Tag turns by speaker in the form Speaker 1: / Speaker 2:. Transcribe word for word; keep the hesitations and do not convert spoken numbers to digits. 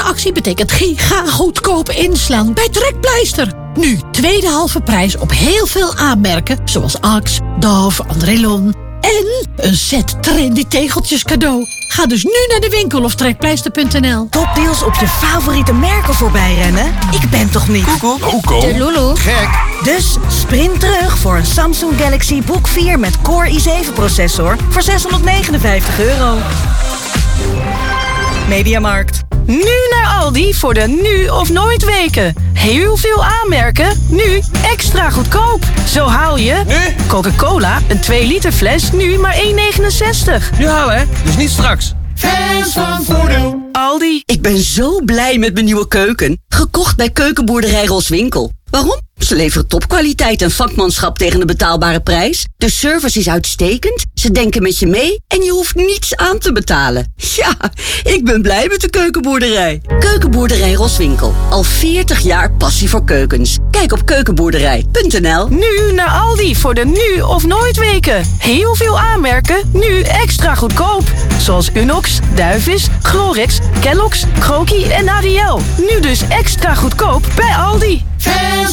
Speaker 1: actie betekent giga goedkoop inslaan bij Trekpleister. Nu tweede halve prijs op heel veel aanmerken, zoals Axe, Dove, Andrelon. En een set trendy tegeltjes cadeau. Ga dus nu naar de winkel of trekpleister punt n l.
Speaker 2: Topdeals op je favoriete merken voorbij rennen? Ik ben toch niet...
Speaker 3: Google. Coco.
Speaker 2: De Lulu.
Speaker 3: Gek.
Speaker 2: Dus sprint terug voor een Samsung Galaxy Book vier met Core i zeven processor voor zeshonderdnegenenvijftig euro. Mediamarkt.
Speaker 4: Nu naar Aldi voor de nu of nooit weken. Heel veel aanmerken, nu extra goedkoop. Zo haal je
Speaker 3: Nu?
Speaker 4: Coca-Cola, een twee liter fles, nu maar één negenenzestig.
Speaker 3: Nu halen, hè? Dus niet straks.
Speaker 5: Fans van Voordeel.
Speaker 4: Aldi.
Speaker 6: Ik ben zo blij met mijn nieuwe keuken. Gekocht bij Keukenboerderij Roswinkel. Waarom? Ze leveren topkwaliteit en vakmanschap tegen een betaalbare prijs. De service is uitstekend, ze denken met je mee en je hoeft niets aan te betalen. Ja, ik ben blij met de Keukenboerderij. Keukenboerderij Roswinkel. Al veertig jaar passie voor keukens. Kijk op keukenboerderij punt n l.
Speaker 4: Nu naar Aldi voor de nu of nooit weken. Heel veel aanmerken, nu extra goedkoop. Zoals Unox, Duivis, Glorix, Kellogg's, Croaky en A D L. Nu dus extra goedkoop bij Aldi.
Speaker 5: Fans